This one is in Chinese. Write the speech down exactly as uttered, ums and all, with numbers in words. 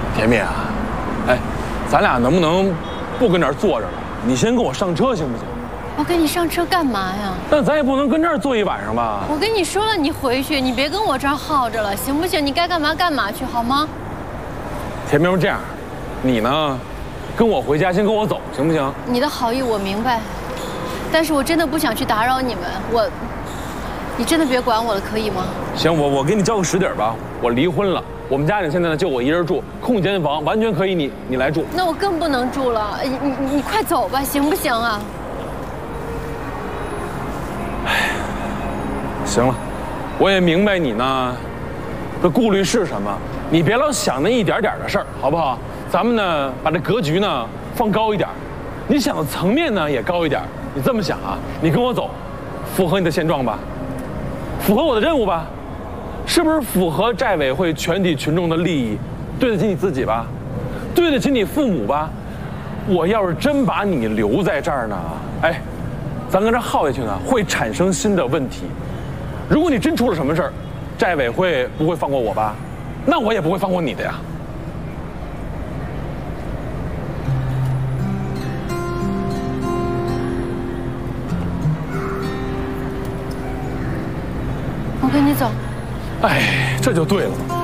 甜蜜啊，哎，咱俩能不能不跟这儿坐着了？你先跟我上车行不行？ 我跟你上车干嘛呀？ 那咱也不能跟这儿坐一晚上吧？ 我跟你说了，你回去，你别跟我这儿耗着了，行不行？你该干嘛干嘛去，好吗？ 甜蜜，这样，你呢，跟我回家，先跟我走，行不行？ 你的好意我明白，但是我真的不想去打扰你们，我，你真的别管我了，可以吗？ 行，我我给你交个实底儿吧，我离婚了。我们家里现在呢就我一人住，空间房完全可以你你来住。 那我更不能住了，你你你快走吧，行不行啊？ 哎，行了，我也明白你呢的顾虑是什么，你别老想那一点点的事儿，好不好？咱们呢把这格局呢放高一点，你想的层面呢也高一点。你这么想啊，你跟我走，符合你的现状吧，符合我的任务吧。是不是符合债委会全体群众的利益？对得起你自己吧，对得起你父母吧。我要是真把你留在这儿呢，哎，咱跟这耗下去呢，会产生新的问题。如果你真出了什么事儿，债委会不会放过我吧？那我也不会放过你的呀。 我跟你走。 哎，这就对了。